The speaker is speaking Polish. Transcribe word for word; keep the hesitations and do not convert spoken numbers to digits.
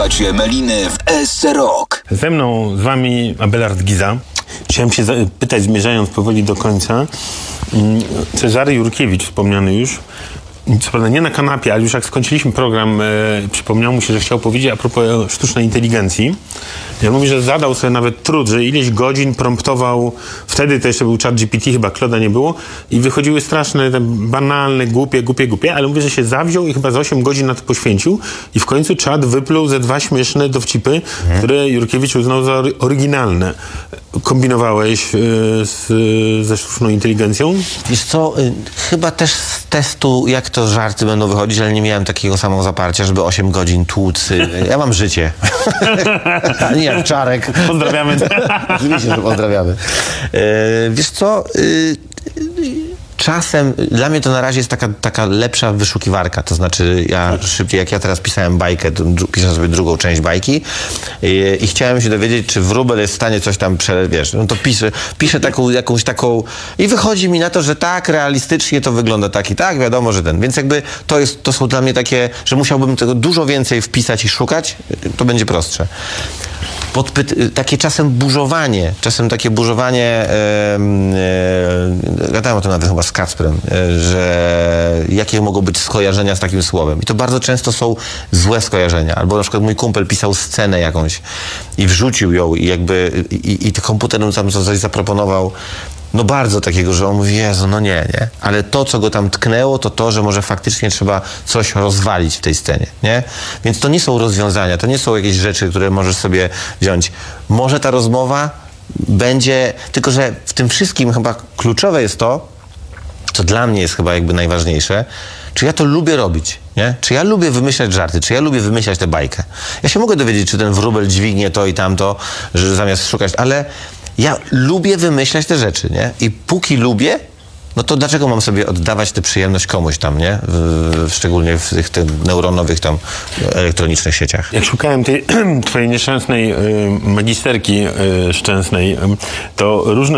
Słuchacie Meliny w S C Rock. Ze mną, z wami Abelard Giza. Chciałem się zapytać, zmierzając powoli do końca, Cezary Jurkiewicz, wspomniany już, co prawda nie na kanapie, ale już jak skończyliśmy program, e, przypomniał mu się, że chciał powiedzieć a propos sztucznej inteligencji. Ja mówi, że zadał sobie nawet trud, że ileś godzin promptował, wtedy to jeszcze był ChatGPT, chyba Claude'a nie było, i wychodziły straszne, te banalne, głupie, głupie, głupie, ale mówi, że się zawziął i chyba z osiem godzin na to poświęcił i w końcu Chat wypluł ze dwa śmieszne dowcipy, mhm. które Jurkiewicz uznał za oryginalne. Kombinowałeś y, z, ze sztuczną inteligencją? Wiesz co, y, chyba też z testu, jak to żarty będą wychodzić, ale nie miałem takiego samego zaparcia, żeby osiem godzin tłuc. Y, ja mam życie. Nie jak Czarek. Pozdrawiamy. Oczywiście, że pozdrawiamy. Y, wiesz co... Y, y, Czasem, dla mnie to na razie jest taka, taka lepsza wyszukiwarka, to znaczy ja szybciej, jak ja teraz pisałem bajkę, to piszę sobie drugą część bajki i, i chciałem się dowiedzieć, czy wróbel jest w stanie coś tam, prze, wiesz, no to piszę, piszę taką, jakąś taką i wychodzi mi na to, że tak, realistycznie to wygląda tak i tak, wiadomo, że ten, więc jakby to jest, to są dla mnie takie, że musiałbym tego dużo więcej wpisać i szukać, to będzie prostsze. Podpyt- takie czasem burzowanie, czasem takie burzowanie, e, e, gadałem o tym nawet chyba z Kacprem, e, że jakie mogą być skojarzenia z takim słowem. I to bardzo często są złe skojarzenia. Albo na przykład mój kumpel pisał scenę jakąś i wrzucił ją i jakby i, i, i komputer mu tam coś zaproponował. No bardzo takiego, że on mówi, Jezu, no nie, nie. Ale to, co go tam tknęło, to to, że może faktycznie trzeba coś rozwalić w tej scenie, nie? Więc to nie są rozwiązania, to nie są jakieś rzeczy, które możesz sobie wziąć. Może ta rozmowa będzie, tylko że w tym wszystkim chyba kluczowe jest to, co dla mnie jest chyba jakby najważniejsze, czy ja to lubię robić, nie? Czy ja lubię wymyślać żarty, czy ja lubię wymyślać tę bajkę. Ja się mogę dowiedzieć, czy ten wróbel dźwignie to i tamto, że zamiast szukać, ale ja lubię wymyślać te rzeczy, nie? I póki lubię, no to dlaczego mam sobie oddawać tę przyjemność komuś tam, nie? W, w, szczególnie w tych, tych neuronowych tam elektronicznych sieciach. Jak szukałem tej twojej nieszczęsnej y, magisterki y, szczęsnej, y, to różne